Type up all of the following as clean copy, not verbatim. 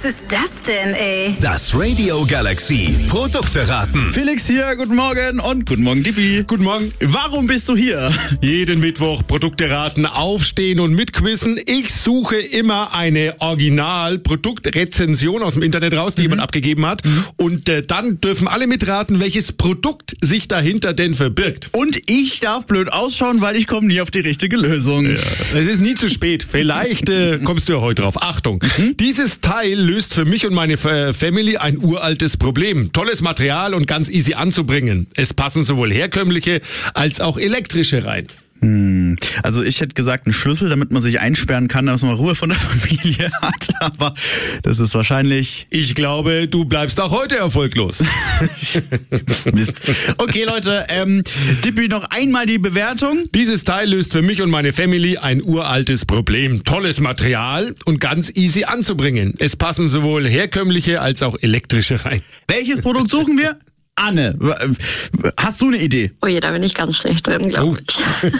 Was ist das denn, ey? Das Radio Galaxy Produkte raten. Felix hier, guten Morgen und guten Morgen, Dippi. Guten Morgen. Warum bist du hier? Jeden Mittwoch Produkte raten, aufstehen und mitquissen. Ich suche immer eine Original-Produktrezension aus dem Internet raus, die jemand abgegeben hat. Und dann dürfen alle mitraten, welches Produkt sich dahinter denn verbirgt. Und ich darf blöd ausschauen, weil ich komme nie auf die richtige Lösung. Ja. Es ist nie zu spät. Vielleicht kommst du ja heute drauf. Achtung, dieses Teil löst für mich und meine Family ein uraltes Problem. Tolles Material und ganz easy anzubringen. Es passen sowohl herkömmliche als auch elektrische rein. Also ich hätte gesagt, ein Schlüssel, damit man sich einsperren kann, dass man Ruhe von der Familie hat. Aber das ist wahrscheinlich... Ich glaube, du bleibst auch heute erfolglos. Mist. Okay, Leute, Dippi, noch einmal die Bewertung. Dieses Teil löst für mich und meine Family ein uraltes Problem. Tolles Material und ganz easy anzubringen. Es passen sowohl herkömmliche als auch elektrische rein. Welches Produkt suchen wir? Anne, hast du eine Idee? Oh je, da bin ich ganz schlecht drin, glaube ich.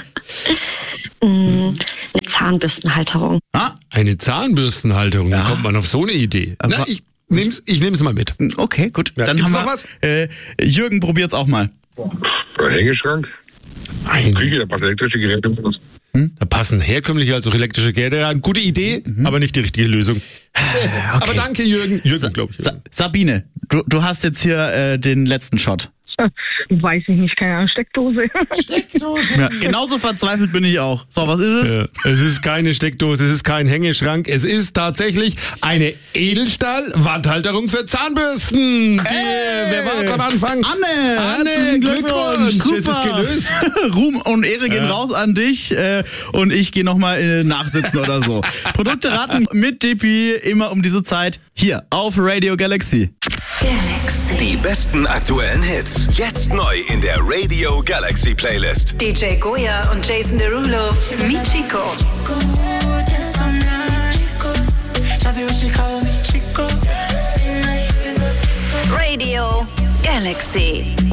Eine Zahnbürstenhalterung. Eine Zahnbürstenhalterung, Ja. wie kommt man auf so eine Idee? Na, ich nehm's mal mit. Okay, gut. Ja, Dann gibt's haben noch wir was? Jürgen, probiert's auch mal. Hängeschrank. Küche, da passen elektrische Geräte raus. Da passen herkömmliche als auch elektrische Geräte rein. Gute Idee, aber nicht die richtige Lösung. Aber danke, Jürgen. Jürgen, glaube ich. Sabine, du hast jetzt hier den letzten Shot. Weiß ich nicht, keine Ahnung, Steckdose. Ja, genauso verzweifelt bin ich auch. So, was ist es? Ja, es ist keine Steckdose, es ist kein Hängeschrank, es ist tatsächlich eine Edelstahl-Wandhalterung für Zahnbürsten. Wer war es am Anfang? Anne, herzlichen Glückwunsch. Super. Es ist gelöst. Ruhm und Ehre gehen raus an dich und ich gehe nochmal nachsitzen oder so. Produkte raten mit Dippi immer um diese Zeit hier auf Radio Galaxy. Galaxy. Die besten aktuellen Hits. Jetzt neu in der Radio Galaxy Playlist. DJ Goya und Jason Derulo. Michiko. Radio Galaxy.